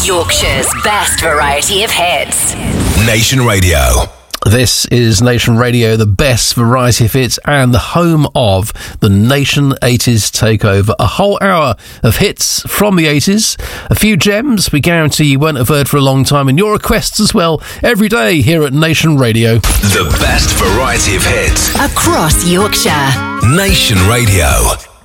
Yorkshire's best variety of hits. Nation Radio. This is Nation Radio, the best variety of hits and the home of the Nation 80s Takeover. A whole hour of hits from the 80s, a few gems we guarantee you won't have heard for a long time, and your requests as well, every day here at Nation Radio. The best variety of hits across Yorkshire. Nation Radio.